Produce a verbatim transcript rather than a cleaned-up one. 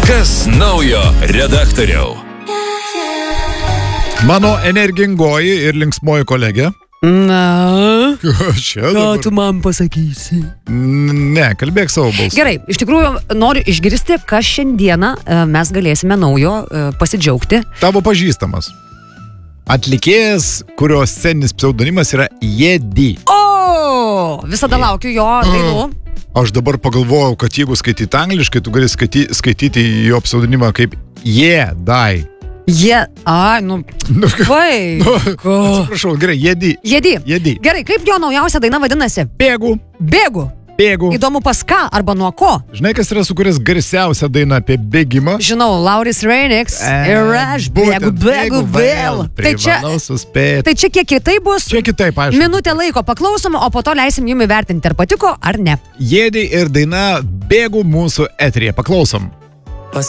Kas naujo redaktoriau? Mano energingoji ir linksmoji kolegė. Na, Čia ką dabar. tu man pasakysi? Ne, kalbėk savo balsą. Gerai, iš tikrųjų noriu išgirsti, kas šiandieną e, mes galėsime naujo e, pasidžiaugti. Tavo pažįstamas. Atlikėjas, kurio sceninis pseudonimas yra Jedi. O, visada laukiu jo dainų. Aš dabar pagalvojau, kad jeigu skaityti angliškai, tu gali skaityti, skaityti jo pseudonimą kaip Jedi. Jie, a, nu, Nu, vai. ko? Atsiprašau, gerai, Jedi. Jedi. Jedi. Gerai, kaip jo naujausia daina vadinasi? Bėgu, Bėgu. bėgu. Įdomu pas ką arba nuo ko? Žinai, kas yra sukūręs garsiausią dainą apie bėgimą? Žinau, Lauris Reiniks ir aš bėgu, bėgu vėl. Tai čia, Privalau suspėti. tai čia kiek kitaip bus? Čia kitaip, aišku. Minutę laiko paklausom, o po to leisim jums įvertinti, ar patiko, ar ne. Jedi ir daina Bėgu mūsų eteryje. Paklausom.